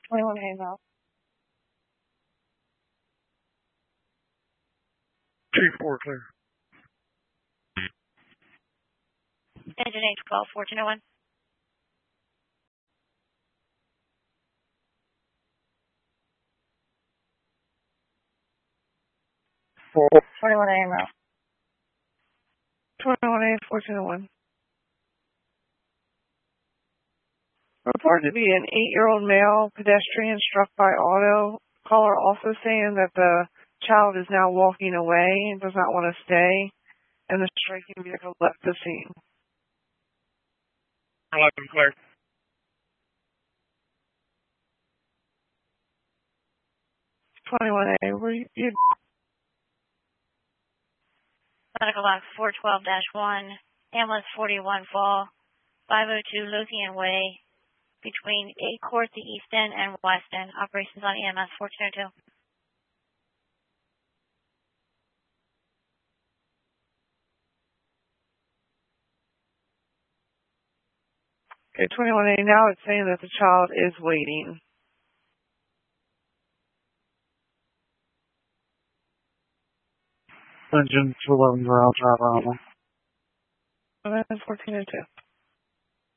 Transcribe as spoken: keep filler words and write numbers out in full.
twenty-one A now. three four clear. Engine eight twelve, fourteen oh one. Four. twenty-one A now. twenty-one A, fourteen oh one. Reported to be an eight-year-old male pedestrian struck by auto. Caller also saying that the child is now walking away and does not want to stay, and the striking vehicle left the scene. eleven clear. twenty-one A, were you... you Medical box four twelve dash one, ambulance forty-one fall, five oh two Lothian Way, between eight Court, the East End, and West End. Operations on E M S fourteen oh two. Okay, twenty-one A, now it's saying that the child is waiting. Engine two eleven ground driver on one. That's fourteen oh two.